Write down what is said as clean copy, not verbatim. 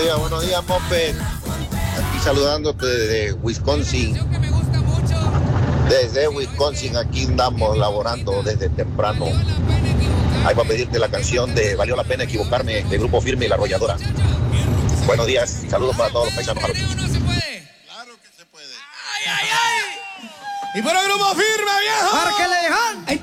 buenos días, Moped. Aquí saludándote desde Wisconsin. Desde Wisconsin, aquí andamos laborando desde temprano. Hay para pedirte la canción de Valió la pena equivocarme, de Grupo Firme y La Arrolladora. Buenos días, saludos para todos los paisanos. Claro que se puede. ¡Ay, ay, ay! Y por el Grupo Firme, viejo. Para que le dejan.